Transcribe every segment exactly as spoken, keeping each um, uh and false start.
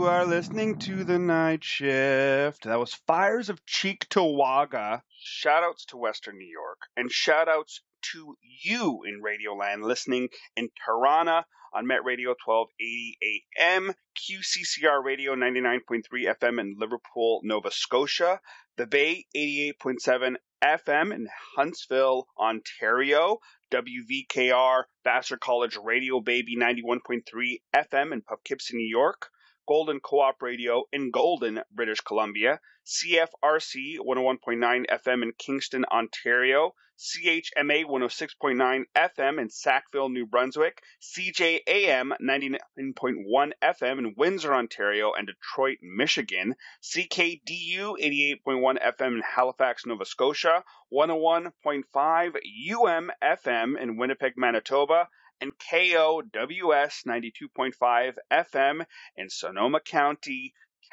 You are listening to The Night Shift. That was Fires of Cheektowaga. Shoutouts to Western New York, and shoutouts to you in Radioland listening in Tirana on Met Radio twelve eighty A M, Q C C R Radio ninety-nine point three F M in Liverpool, Nova Scotia, The Bay eighty-eight point seven F M in Huntsville, Ontario, W V K R Vassar College Radio Baby ninety-one point three F M in Poughkeepsie, New York, Golden Co-op Radio in Golden, British Columbia, C F R C one oh one point nine F M in Kingston, Ontario, C H M A one oh six point nine F M in Sackville, New Brunswick, C J A M ninety-nine point one F M in Windsor, Ontario, and Detroit, Michigan, C K D U eighty-eight point one F M in Halifax, Nova Scotia, one oh one point five U M F M in Winnipeg, Manitoba, and K O W S ninety-two point five F M in Sonoma County,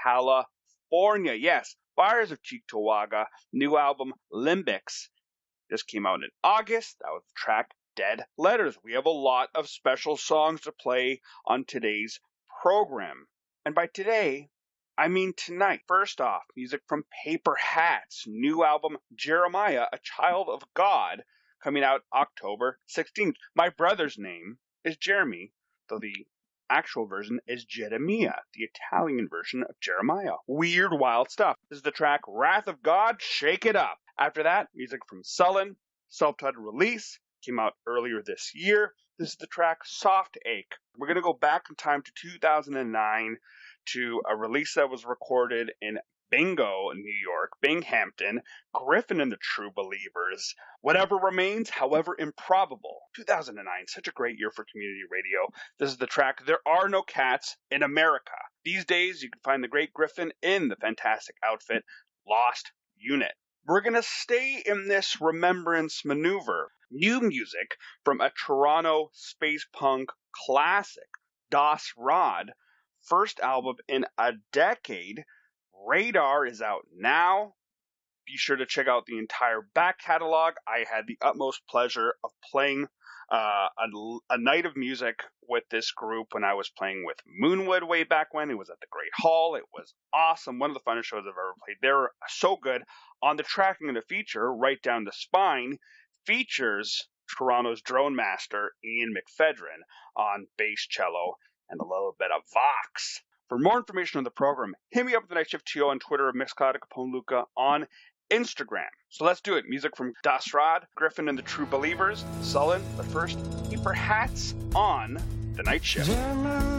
California. Yes, Fires of Cheektowaga, new album Limbics. This came out in August. That was the track Dead Letters. We have a lot of special songs to play on today's program. And by today, I mean tonight. First off, music from Paper Hats, new album Jeremiah, A Child of God, coming out October sixteenth. My brother's name is Jeremy, though the actual version is Jeremiah, the Italian version of Jeremiah. Weird, wild stuff. This is the track Wrath of God, Shake It Up. After that, music from Sullen, self-titled release, came out earlier this year. This is the track Soft Ache. We're going to go back in time to two thousand nine to a release that was recorded in Bingo, New York, Binghamton, Griffin and the True Believers, Whatever Remains, However Improbable. two thousand nine, such a great year for community radio. This is the track There Are No Cats in America. These days, you can find the great Griffin in the fantastic outfit Lost Unit. We're going to stay in this remembrance maneuver. New music from a Toronto space punk classic, Das Rod, first album in a decade. Radar is out now. Be sure to check out the entire back catalog. I had the utmost pleasure of playing uh, a, a night of music with this group when I was playing with Moonwood way back when. It was at the Great Hall. It was awesome. One of the funnest shows I've ever played. They were so good. On the tracking of the feature, Right Down the Spine, features Toronto's drone master, Ian McPhedran, on bass, cello, and a little bit of Vox. For more information on the program, hit me up at the Night Shift T O on Twitter or Mixcloud at Capone Luca on Instagram. So let's do it. Music from Das Rod, Griffin and the True Believers, Sullen, but first, Paper Hats on the Night Shift.